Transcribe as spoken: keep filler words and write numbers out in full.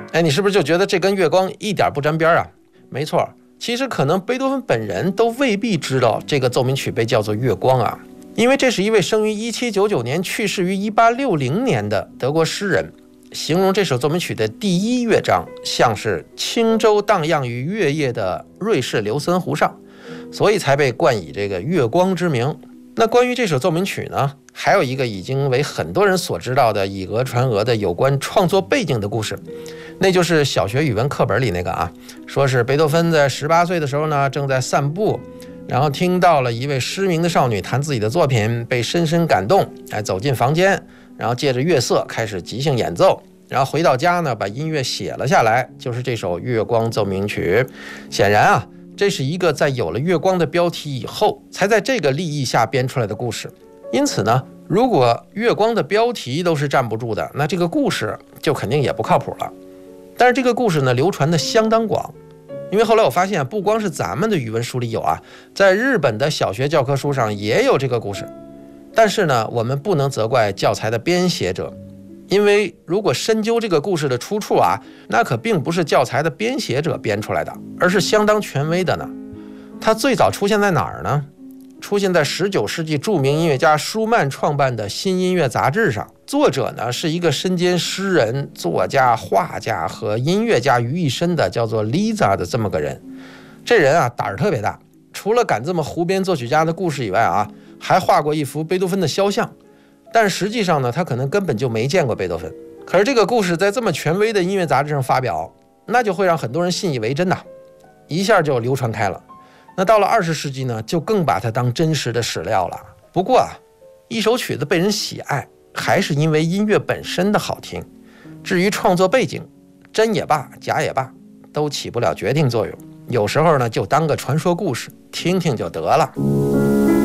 哎，你是不是就觉得这跟月光一点不沾边啊？没错，其实可能贝多芬本人都未必知道这个奏鸣曲被叫做月光啊，因为这是一位生于一七九九年去世于一八六零年的德国诗人，形容这首奏鸣曲的第一乐章像是轻舟荡漾于月夜的瑞士琉森湖上，所以才被冠以这个月光之名。那关于这首奏鸣曲呢，还有一个已经为很多人所知道的以讹传讹的有关创作背景的故事，那就是小学语文课本里那个啊，说是贝多芬在十八岁的时候呢，正在散步，然后听到了一位失明的少女弹自己的作品，被深深感动，哎，走进房间，然后借着月色开始即兴演奏，然后回到家呢，把音乐写了下来，就是这首月光奏鸣曲。显然啊，这是一个在有了月光的标题以后，才在这个立意下编出来的故事。因此呢，如果月光的标题都是站不住的，那这个故事就肯定也不靠谱了。但是这个故事呢，流传的相当广，因为后来我发现，不光是咱们的语文书里有啊，在日本的小学教科书上也有这个故事。但是呢，我们不能责怪教材的编写者，因为如果深究这个故事的出处啊，那可并不是教材的编写者编出来的，而是相当权威的呢。它最早出现在哪儿呢？出现在十九世纪著名音乐家舒曼创办的新音乐杂志上，作者呢是一个身兼诗人、作家、画家和音乐家于一身的叫做 Lisa 的这么个人。这人啊胆儿特别大，除了赶这么胡编作曲家的故事以外啊，还画过一幅贝多芬的肖像，但实际上呢，他可能根本就没见过贝多芬。可是这个故事在这么权威的音乐杂志上发表，那就会让很多人信以为真呐，一下就流传开了。那到了二十世纪呢，就更把它当真实的史料了。不过啊，一首曲子被人喜爱，还是因为音乐本身的好听。至于创作背景，真也罢，假也罢，都起不了决定作用。有时候呢，就当个传说故事听听就得了。